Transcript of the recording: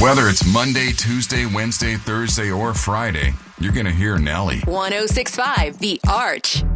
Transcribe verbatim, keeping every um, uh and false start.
Whether it's Monday, Tuesday, Wednesday, Thursday, or Friday, you're going to hear Nelly. one oh six point five The Arch.